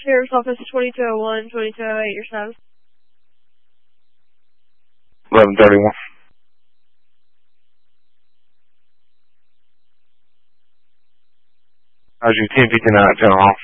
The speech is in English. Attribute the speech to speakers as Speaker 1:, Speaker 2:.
Speaker 1: Sheriff's Office 2201, 2208, your status.
Speaker 2: 1131. How's your 1059 at Town Hall?